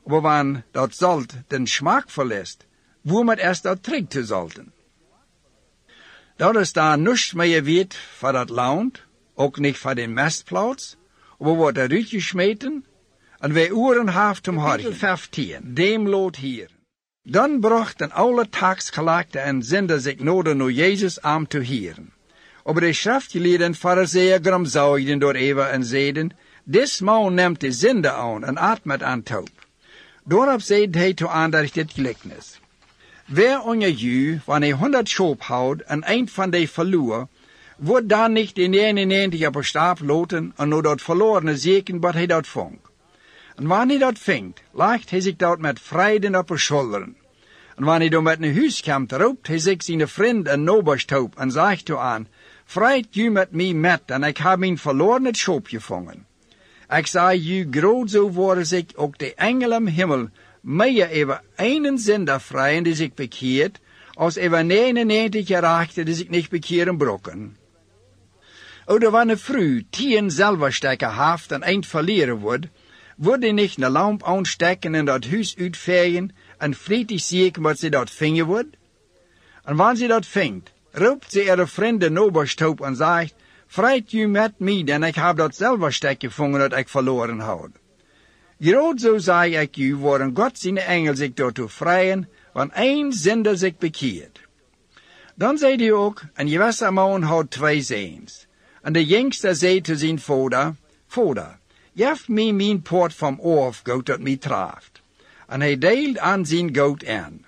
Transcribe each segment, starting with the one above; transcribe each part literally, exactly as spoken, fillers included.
aber wann dat Salt den Schmack verlässt, wo man erst dat trinken sollten. Dat is daar nichts meer wird voor dat land, ook niet voor den Mestplatz, aber wordt er uitgesmeten, en wij oren haft om horgen. vijftien. Dem lood hier. Dan brachten alle taksgelagten en zender zich nodig naar Jezus aan te hieren. Aber de schriftgeleerden fariseeën gramzauigden door even en zeiden, Dis man neemt de zinde aan en atmet aan taub. Daarop zeide hij toe aan dat dit gelijkenis. Wer onder u, wanneer hij honderd schoop houdt en een van die verloor, wordt dan niet de negenennegentig op een staap loten en naar dat verlorene zeken wat hij dat vong. En wanneer hij dat vindt, legt hij zich dat met vreden op de schouderen. En wanneer hij dan met een huis komt, roept hij zich zijn vriend en nobers toe en zegt toe aan, Vreit u met mij met en ik heb mijn verlorene schoop gevangen. Ik zei u, groot zo worden zich ook de engelen hemel meer over één zinder vrijen die zich bekeert, als over negenennegentig gerechten die zich niet bekeren brokken. Oder wanneer vrouw tien zilverstekken haft en eind verleren wordt, wordt hij niet een lamp aansteken en dat huis uitvegen en vredig zieken wat ze dat vingen wordt? En wanneer ze dat vindt, roept ze ihre vrienden nobers toe en zegt, Vreit u met mij, en ik heb dat zilverstek gevangen dat ik verloren had. Groot zo zei ik u, worden God zijn engel zich daartoe vrijen, want één zinder zich bekeert. Dan zei hij ook, een gewisse man had twee zoons. En de jongste zei te zijn vader, Vader, geef mij mijn poort van oorfgoed dat mij treft. En hij deelt aan zijn goud aan.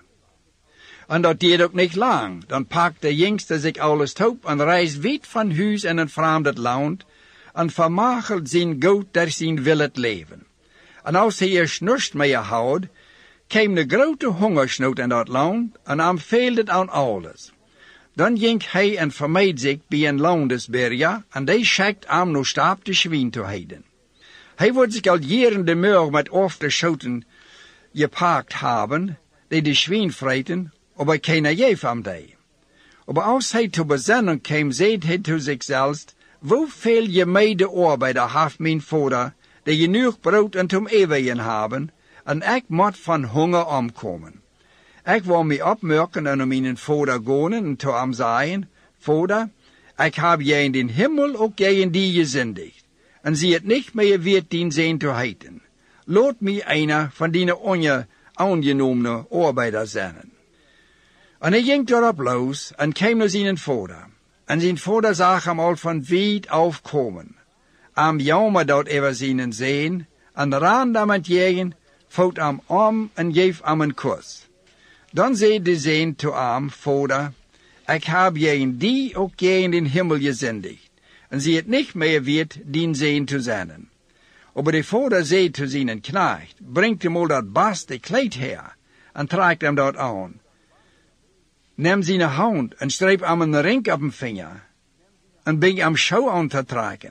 En dat deed ook niet lang. Dan pakt de jongste zich alles toe en reist weit van huis in een vreemd land en vermagelt zijn goud der zijn wil het leven. En als hij er niets meer houdt, kwam de grote hongersnood in dat land en hem veelde het aan alles. Dan ging hij en vermeed zich bij een landesberger en die schickt hem nog stap de schwien te heiden. Hij wordt zich al jaren de muur met afgeschoten gepakt hebben, die de schwien vreten, aber keiner gaf hem die. Aber als hij te bezinnen kwam, zei hij te zichzelf, hoeveel je mede-arbeider heeft mijn vader, die genoeg brood en tom eeuwigen hebben, en ik moet van honger omkomen. Ik wil mij opmerken en om mijn vader gaan en te hem zeggen, Vader, ik heb jij in den himmel ook jij in die gezindigd, en zie het niet meer weer dien zijn te heeten. Laat mij einer van die onje aangenomene arbeider zijn. En hij ging daarop los en kwam naar zijn vader. En zijn vader zag hem al van wijd afkomen. Am jammer dat over zijn zeen, en ran daar met jegen, voot hem om en geef hem een kus. Dan zei de zeen te hem, Vader, ik heb jegen die ook jij in den himmel gezindigd, en zie het niet meer wird dien zeen te zijn. Aber de vader zei te zijn knecht, brengt hem al dat beste kleed her, en trekt hem dat aan. Neem zijn hand en streep hem een ring op een vinger, en breng hem schouw aan te trekken.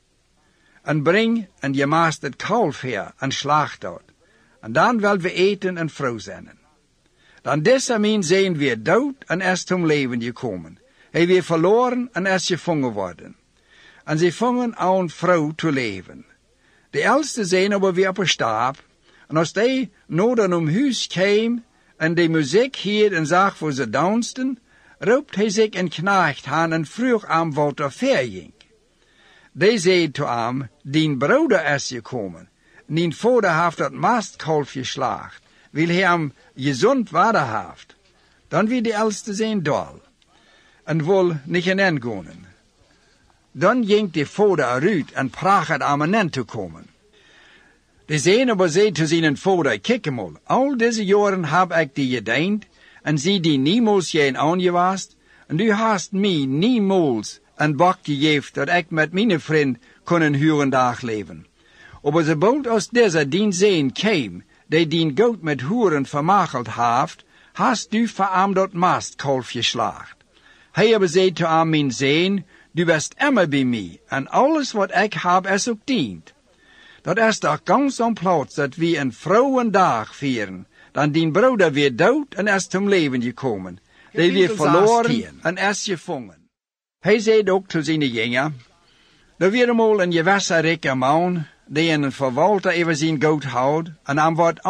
En breng een gemaasterd kalf her en slacht dat, en dan wil we eten en vrouw zijn. Dan desalniettemin zijn we dood en is zum leven gekomen. Hij weer verloren en is gevangen worden. En ze vangen aan vrouw te leven. De oudste zijn aber weer op een stap, en als die nodig om huis kwam, en de muziek hier en zag voor ze dansten, roept hij zich een knecht aan en vroeg aan wat er verging. Die zei te hem, dien broeder is gekomen, dien vader heeft dat mastkalf geslacht, wil hij hem gezond water heeft. Dan wie de oudste zijn dol, en wil niet in gaan. Dan ging de vader eruit en pracht het aan hen te komen. De zeen aber zei te zijn vader, kijk eenmaal, al deze jaren heb ik die gediend, en zie die niemals geen aangewaast, en du hast mij niemals een bak gegeven, dat ik met mijn vriend kon een hurendag leven. Aber sobald als deze dien zeen kwam, die dien goud met huren vermageld heeft, hast du voor hem dat mastkalf geslacht. Hij aber zei te hem, mijn zeen, du bist immer bij mij, en alles wat ik heb is ook dient. Dat is toch ganz aan plaats dat we een vrouwendag vieren, dan dien broeder weer dood en is zum leven gekomen, die weer verloren en is gevangen. Hij zei ook te zijn jongen, er weer eenmaal een gewisse rijke man, die een verwalter over zijn goud houdt, en hem wordt